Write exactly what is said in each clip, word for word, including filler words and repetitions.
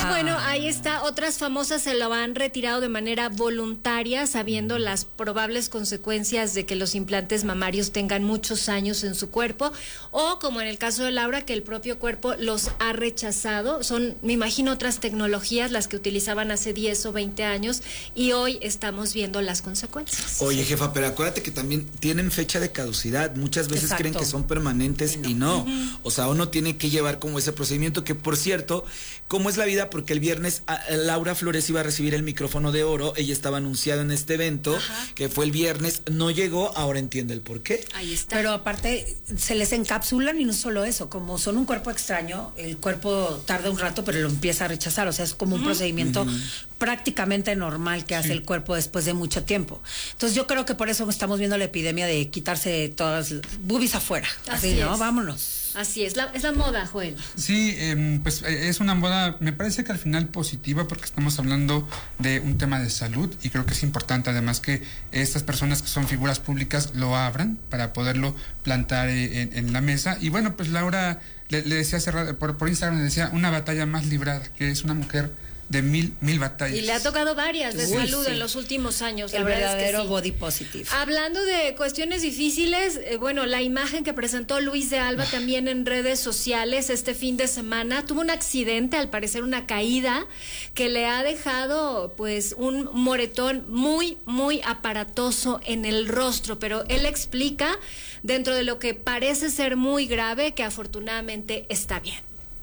Ah. Bueno, ahí está. Otras famosas se lo han retirado de manera voluntaria, sabiendo las probables consecuencias de que los implantes mamarios tengan muchos años en su cuerpo, o como en el caso de Laura, que el propio cuerpo los ha rechazado. Son, me imagino, otras tecnologías las que utilizaban hace diez o veinte años y hoy estamos viendo las consecuencias. Oye, jefa, pero acuérdate que también tienen fecha de caducidad. Muchas veces Exacto. creen que son permanentes y no. Y no. Uh-huh. O sea, uno tiene que llevar como ese procedimiento que, por cierto, ¿cómo es la vida? Porque el viernes a, a Laura Flores iba a recibir el micrófono de oro. Ella estaba anunciada en este evento, ajá, que fue el viernes. No llegó, ahora entiende el por qué. Ahí está. Pero aparte, se les encapsulan y no solo eso. Como son un cuerpo extraño, el cuerpo tarda un rato, pero lo empieza a rechazar. O sea, es como un uh-huh. procedimiento uh-huh. prácticamente normal que hace sí. el cuerpo después de mucho tiempo. Entonces, yo creo que por eso estamos viendo la epidemia de quitarse todas las boobies afuera. Así, Así ¿no? Es. Vámonos. Así es, la, es la moda, Joel. Sí, eh, pues eh, es una moda, me parece que al final positiva, porque estamos hablando de un tema de salud y creo que es importante además que estas personas que son figuras públicas lo abran para poderlo plantar eh, en, en la mesa. Y bueno, pues Laura le, le decía hace rato, por, por Instagram, le decía una batalla más librada, que es una mujer de mil, mil batallas. Y le ha tocado varias de Uy, salud sí. en los últimos años. El la verdad verdadero es que sí. body positive. Hablando de cuestiones difíciles, eh, bueno, la imagen que presentó Luis de Alba también en redes sociales este fin de semana, tuvo un accidente, al parecer una caída, que le ha dejado pues un moretón muy, muy aparatoso en el rostro, pero él explica, dentro de lo que parece ser muy grave, que afortunadamente está bien.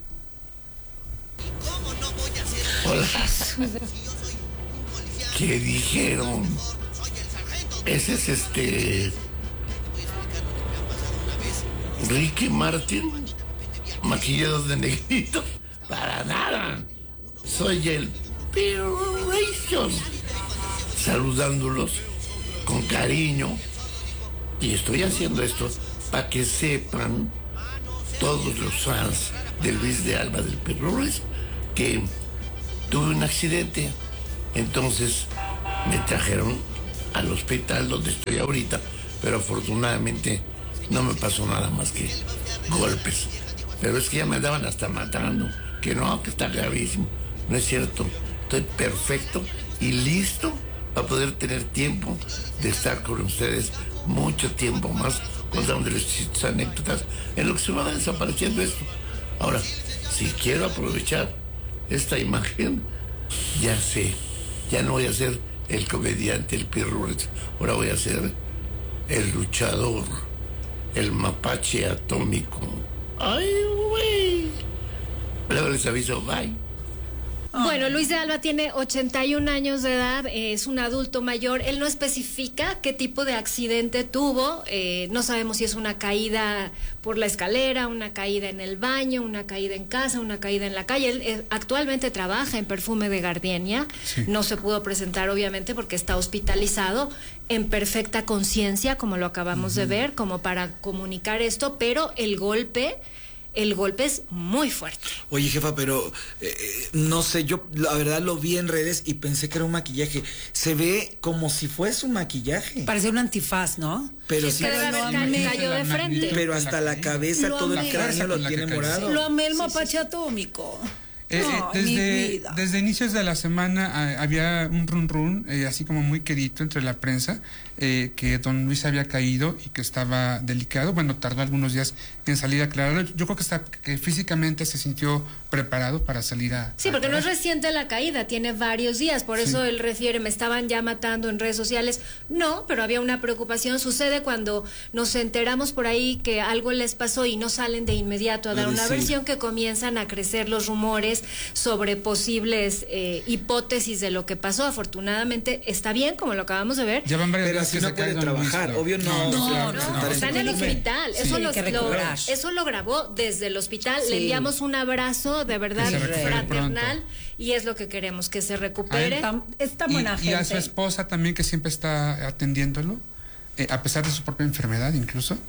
¿Cómo no voy a ser? Hola. ¿Qué dijeron? Ese es este Ricky Martin maquillado de negrito. Para nada. Soy el Pirration, saludándolos con cariño. Y estoy haciendo esto para que sepan todos los fans de Luis de Alba del Pirrules que tuve un accidente. Entonces me trajeron al hospital donde estoy ahorita, pero afortunadamente no me pasó nada más que golpes. Pero es que ya me andaban hasta matando, que no, que está gravísimo. No es cierto, estoy perfecto y listo para poder tener tiempo de estar con ustedes mucho tiempo más, contándoles sus anécdotas en lo que se va desapareciendo esto. Ahora, si quiero aprovechar esta imagen, ya sé, ya no voy a ser el comediante, el Pirrules, ahora voy a ser el luchador, el mapache atómico. Ay, güey. Luego les aviso, bye. Bueno, Luis de Alba tiene ochenta y un años de edad, eh, es un adulto mayor. Él no especifica qué tipo de accidente tuvo, eh, no sabemos si es una caída por la escalera, una caída en el baño, una caída en casa, una caída en la calle. Él eh, actualmente trabaja en Perfume de Gardenia, sí. No se pudo presentar obviamente porque está hospitalizado, en perfecta conciencia, como lo acabamos uh-huh. de ver, como para comunicar esto, pero el golpe... El golpe es muy fuerte. Oye, jefa, pero eh, no sé, yo la verdad lo vi en redes y pensé que era un maquillaje. Se ve como si fuese un maquillaje. Parece un antifaz, ¿no? Pero sí, sí, pero, no, me cayó de frente. Pero hasta la cabeza, lo todo amé. El cráneo lo tiene morado. Lo amé el mapache sí, sí, atómico. Eh, no, eh, desde, desde inicios de la semana eh, había un run run, eh, así como muy querido entre la prensa, eh, que don Luis había caído y que estaba delicado. Bueno, tardó algunos días en salir a aclararlo. Yo creo que, está, que físicamente se sintió preparado para salir a... Sí, porque a no es reciente la caída, tiene varios días, por eso sí. Él refiere, me estaban ya matando en redes sociales. No, pero había una preocupación. Sucede cuando nos enteramos por ahí que algo les pasó y no salen de inmediato a dar una sí. versión, que comienzan a crecer los rumores sobre posibles eh, hipótesis de lo que pasó. Afortunadamente está bien, como lo acabamos de ver. Ya van varias pero veces si no puede trabajar, Luis, obvio no. No, no, no, no, no está en el hospital. Sí, eso, lo, lo, eso lo grabó desde el hospital. Sí. Le enviamos un abrazo de verdad fraternal pronto. Y es lo que queremos, que se recupere. Está, está buena y, gente. Y a su esposa también, que siempre está atendiéndolo, eh, a pesar de su propia enfermedad incluso.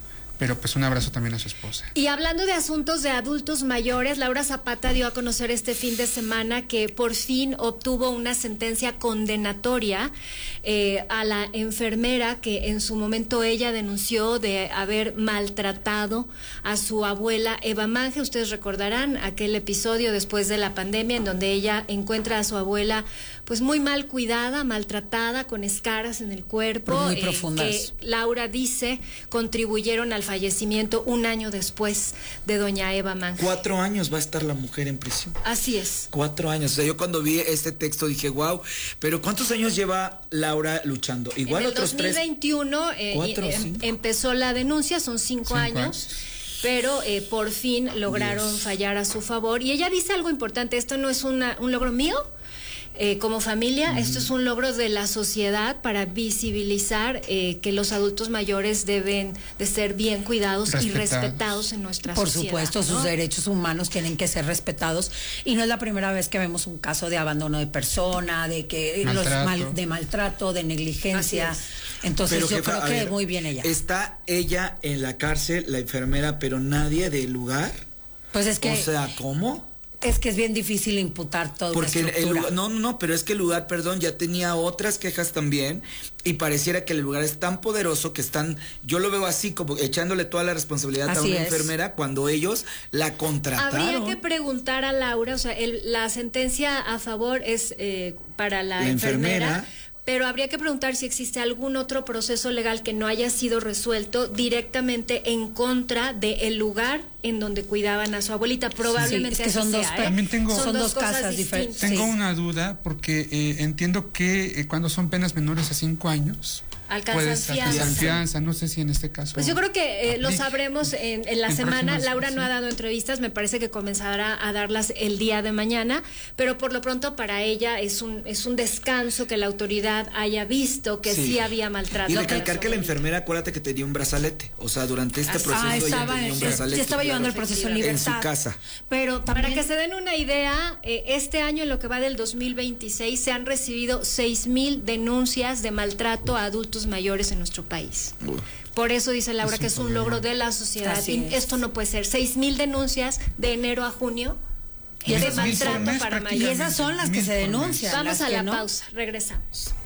pero pues un abrazo también a su esposa. Y hablando de asuntos de adultos mayores, Laura Zapata dio a conocer este fin de semana que por fin obtuvo una sentencia condenatoria eh, a la enfermera que en su momento ella denunció de haber maltratado a su abuela Eva Mange. Ustedes recordarán aquel episodio después de la pandemia en donde ella encuentra a su abuela pues muy mal cuidada, maltratada, con escaras en el cuerpo, muy eh, profundas. que Laura dice contribuyeron al fallecimiento un año después de doña Eva Mange. Cuatro años va a estar la mujer en prisión. Así es. Cuatro años. O sea, yo cuando vi este texto dije, wow, pero ¿cuántos años lleva Laura luchando? Igual en el otros dos mil veintiuno, tres. eh, Cuatro, eh, cinco. empezó la denuncia, son cinco, Cinco años. años. Pero eh, por fin lograron Dios. fallar a su favor. Y ella dice algo importante, esto no es una, un logro mío, Eh, como familia, mm. esto es un logro de la sociedad para visibilizar eh, que los adultos mayores deben de ser bien cuidados Respetados. y respetados en nuestra Por sociedad. supuesto, ¿no? sus derechos humanos tienen que ser respetados y no es la primera vez que vemos un caso de abandono de persona, de que Maltrato. los mal, de maltrato, de negligencia. Entonces Pero, yo jefa, creo a que ver, muy bien ella. Está ella en la cárcel, la enfermera, pero nadie del lugar. Pues es que O sea, ¿cómo? es que es bien difícil imputar todo. Porque el, el lugar, no, no, pero es que el lugar, perdón, ya tenía otras quejas también y pareciera que el lugar es tan poderoso que están, yo lo veo así como echándole toda la responsabilidad Así a una es. enfermera cuando ellos la contrataron. Habría que preguntar a Laura, o sea, el, la sentencia a favor es eh, para la, La enfermera, enfermera. pero habría que preguntar si existe algún otro proceso legal que no haya sido resuelto directamente en contra del lugar en donde cuidaban a su abuelita. Probablemente Sí, es que así son dos sea, per- ¿eh? También tengo- son dos cosas casas diferentes. distintas. Tengo Sí. una duda porque eh, entiendo que eh, cuando son penas menores a cinco años Alcanzan puedes fianza. alcanzar fianza. No sé si en este caso. Pues yo creo que eh, lo aplique. sabremos en, en la En semana. próximas, Laura no sí. ha dado entrevistas, me parece que comenzará a darlas el día de mañana, pero por lo pronto para ella es un es un descanso que la autoridad haya visto que sí, Sí. había maltrato. Y a recalcar su que la abuelita. enfermera, acuérdate que tenía un brazalete. O sea, durante este Ah, proceso Ah, ella estaba, tenía un ya- brazalete. ya estaba llevando el proceso en Efectivamente. libertad. En su casa. Pero Para también que se den una idea, eh, este año en lo que va del dos mil veintiséis se han recibido seis mil denuncias de maltrato a adultos mayores en nuestro país. Uy. Por eso dice Laura Es que un es un problema. logro de la sociedad. Así Y es. esto no puede ser. Seis mil denuncias de enero a junio Y de esas mil por maltrato mes para y mayores. esas son las que Mil se por mes. denuncian. Vamos las a que la no. pausa. Regresamos.